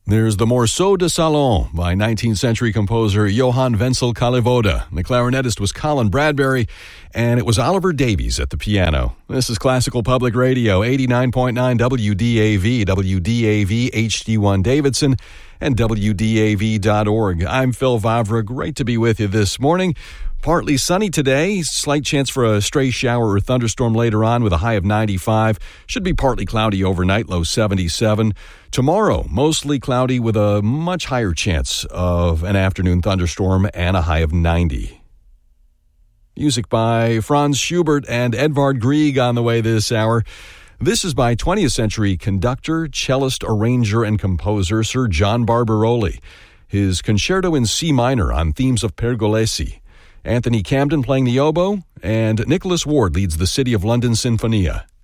There's the Morceau de Salon by 19th century composer Johann Wenzel Kalevoda. The clarinetist was Colin Bradbury, and it was Oliver Davies at the piano. This is Classical Public Radio, 89.9 WDAV, WDAV HD1 Davidson, and WDAV.org. I'm Phil Vavra. Great to be with you this morning. Partly sunny today, slight chance for a stray shower or thunderstorm later on with a high of 95. Should be partly cloudy overnight, low 77. Tomorrow, mostly cloudy with a much higher chance of an afternoon thunderstorm and a high of 90. Music by Franz Schubert and Edvard Grieg on the way this hour. This is by 20th century conductor, cellist, arranger, and composer Sir John Barbaroli. His concerto in C minor on themes of Pergolesi. Anthony Camden playing the oboe, and Nicholas Ward leads the City of London Sinfonia.